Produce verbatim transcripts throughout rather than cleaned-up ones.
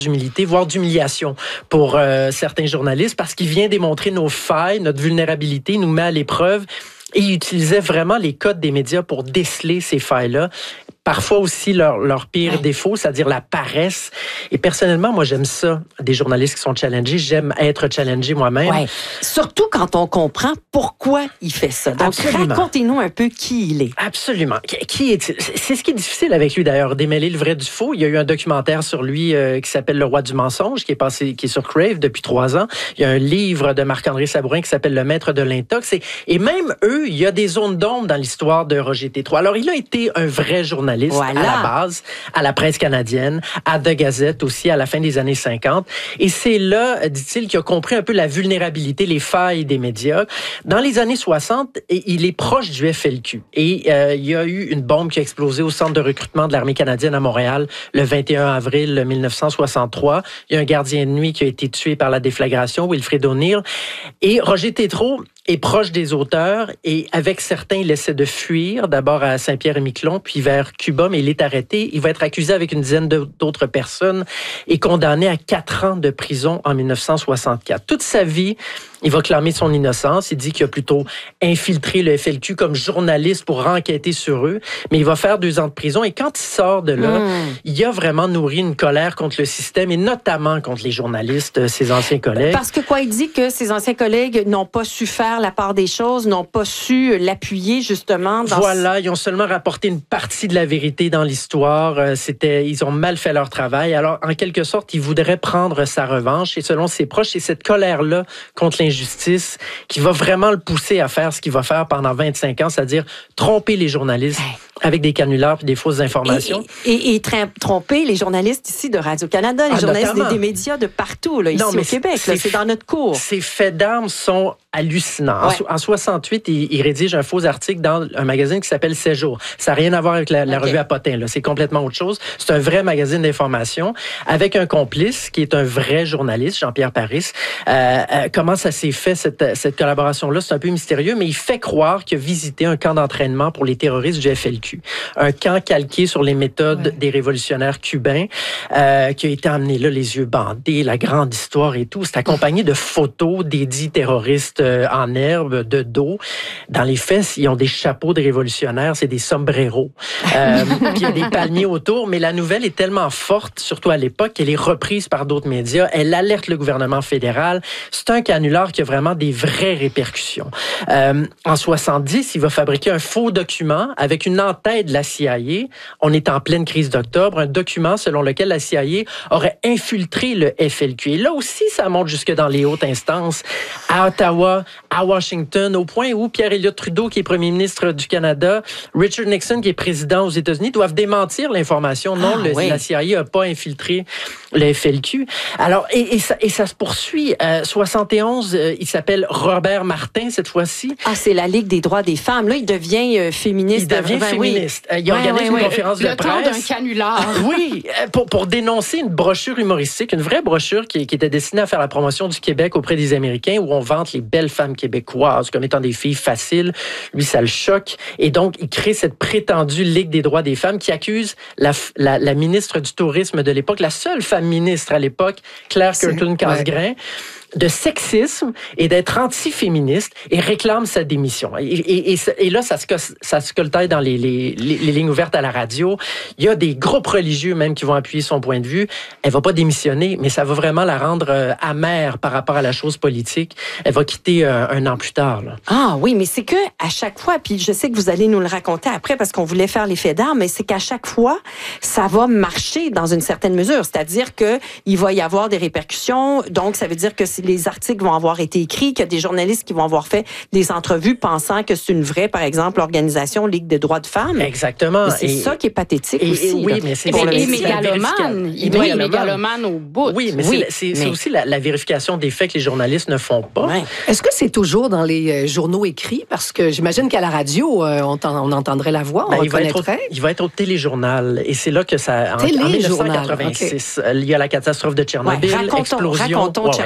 d'humilité, voire d'humiliation pour euh, certains journalistes, parce qu'il vient démontrer nos failles, notre vulnérabilité, nous met à l'épreuve. Et il utilisait vraiment les codes des médias pour déceler ces failles-là. Parfois aussi leur, leur pire ouais. défaut, c'est-à-dire la paresse. Et personnellement, moi, j'aime ça, des journalistes qui sont challengés. J'aime être challengé moi-même. Ouais. Surtout quand on comprend pourquoi il fait ça. Donc, Absolument. racontez-nous un peu qui il est. Absolument. Qui est-il? C'est ce qui est difficile avec lui, d'ailleurs, démêler le vrai du faux. Il y a eu un documentaire sur lui euh, qui s'appelle Le Roi du mensonge, qui est passé, qui est sur Crave depuis trois ans. Il y a un livre de Marc-André Sabourin qui s'appelle Le Maître de l'intox. Et, et même eux, il y a des zones d'ombre dans l'histoire de Roger Tétrault. Alors, il a été un vrai journaliste. Voilà. À la base, à la presse canadienne, à The Gazette aussi, à la fin des années cinquante. Et c'est là, dit-il, qu'il a compris un peu la vulnérabilité, les failles des médias. Dans les années soixante, il est proche du F L Q. Et euh, il y a eu une bombe qui a explosé au centre de recrutement de l'armée canadienne à Montréal le vingt et un avril mille neuf cent soixante-trois. Il y a un gardien de nuit qui a été tué par la déflagration, Wilfrid O'Neill. Et Roger Tétrault est proche des auteurs et avec certains, il essaie de fuir, d'abord à Saint-Pierre-et-Miquelon, puis vers Cuba, mais il est arrêté. Il va être accusé avec une dizaine d'autres personnes et condamné à quatre ans de prison en mille neuf cent soixante-quatre. Toute sa vie, il va clamer son innocence. Il dit qu'il a plutôt infiltré le F L Q comme journaliste pour enquêter sur eux, mais il va faire deux ans de prison. Et quand il sort de là, mmh. il a vraiment nourri une colère contre le système et notamment contre les journalistes, ses anciens collègues. Parce que quoi, il dit que ses anciens collègues n'ont pas su faire la part des choses, n'ont pas su l'appuyer justement. Dans voilà, ils ont seulement rapporté une partie de la vérité dans l'histoire. C'était, ils ont mal fait leur travail. Alors, en quelque sorte, il voudrait prendre sa revanche. Et selon ses proches, c'est cette colère-là contre l'injustice qui va vraiment le pousser à faire ce qu'il va faire pendant vingt-cinq ans, c'est-à-dire tromper les journalistes. Hey. Avec des canulars et des fausses informations. Et, et, et, et tromper les journalistes ici de Radio-Canada, les ah, journalistes des, des médias de partout, là, ici non, au Québec. C'est dans notre cours. Ces faits d'armes sont hallucinants. Ouais. En, en soixante-huit, il, il rédige un faux article dans un magazine qui s'appelle Séjour. Ça n'a rien à voir avec la, la okay. revue à Potin. Là. C'est complètement autre chose. C'est un vrai magazine d'information avec un complice qui est un vrai journaliste, Jean-Pierre Paris. Euh, euh, comment ça s'est fait, cette, cette collaboration-là? C'est un peu mystérieux, mais il fait croire qu'il a visité un camp d'entraînement pour les terroristes du F L Q. Un camp calqué sur les méthodes ouais. des révolutionnaires cubains euh, qui a été amené là, les yeux bandés, la grande histoire et tout. C'est accompagné de photos des dits terroristes euh, en herbe, de dos. Dans les faits, ils ont des chapeaux de révolutionnaires, c'est des sombreros. Euh, puis il y a des palmiers autour, mais la nouvelle est tellement forte, surtout à l'époque, qu'elle est reprise par d'autres médias. Elle alerte le gouvernement fédéral. C'est un canular qui a vraiment des vraies répercussions. Euh, en soixante-dix, il va fabriquer un faux document avec une entente de la C I A. On est en pleine crise d'octobre. Un document selon lequel la C I A aurait infiltré le F L Q. Et là aussi, ça monte jusque dans les hautes instances, à Ottawa, à Washington, au point où Pierre Elliott Trudeau, qui est premier ministre du Canada, Richard Nixon, qui est président aux États-Unis, doivent démentir l'information. Non, ah, le, oui. la C I A n'a pas infiltré le F L Q. Alors, et, et, ça, et ça se poursuit. Euh, soixante et onze, euh, il s'appelle Robert Martin, cette fois-ci. Ah, c'est la Ligue des droits des femmes. Là, il devient euh, féministe. Il devient ben, féministe. Oui. Il organise ouais, ouais, une ouais. conférence le de presse. Le temps d'un canular. Oui, pour, pour dénoncer une brochure humoristique, une vraie brochure qui, qui était destinée à faire la promotion du Québec auprès des Américains, où on vante les belles femmes québécoises comme étant des filles faciles. Lui, ça le choque. Et donc, il crée cette prétendue Ligue des droits des femmes qui accuse la, la, la ministre du Tourisme de l'époque, la seule femme ministre à l'époque, Claire Kirkland-Casgrain, ouais. de sexisme et d'être anti-féministe et réclame sa démission. Et, et, et, et là, ça se, ça se coltaille dans les, les, les, les lignes ouvertes à la radio. Il y a des groupes religieux même qui vont appuyer son point de vue. Elle va pas démissionner, mais ça va vraiment la rendre euh, amère par rapport à la chose politique. Elle va quitter euh, un an plus tard. Là. Ah oui, mais c'est que à chaque fois, puis je sais que vous allez nous le raconter après parce qu'on voulait faire les faits d'armes, mais c'est qu'à chaque fois, ça va marcher dans une certaine mesure. C'est-à-dire que il va y avoir des répercussions. Donc, ça veut dire que c'est les articles vont avoir été écrits, qu'il y a des journalistes qui vont avoir fait des entrevues pensant que c'est une vraie, par exemple, organisation Ligue des droits de femmes. Exactement. C'est ça qui est pathétique et, aussi. Et oui, mais c'est pour le mégalomane. Il doit être mégalomane au bout. Oui, mais oui, c'est mais... aussi la, la vérification des faits que les journalistes ne font pas. Ouais. Est-ce que c'est toujours dans les journaux écrits? Parce que j'imagine qu'à la radio, on, on entendrait la voix, on ben, reconnaîtrait. Il, il va être au téléjournal. Et c'est là que ça... En, en mille neuf cent quatre-vingt-six, okay. il y a la catastrophe de Tchernobyl. Ouais, racontons, explosion. Racontons ouais, Tchernobyl.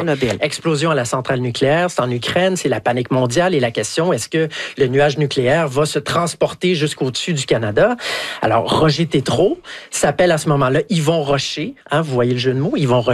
explosion à la centrale nucléaire, c'est en Ukraine, c'est la panique mondiale et la question, est-ce que le nuage nucléaire va se transporter jusqu'au-dessus du Canada? Alors, Roger Tétrault s'appelle à ce moment-là Yvon Rocher, hein, vous voyez le jeu de mots, Yvon Rocher.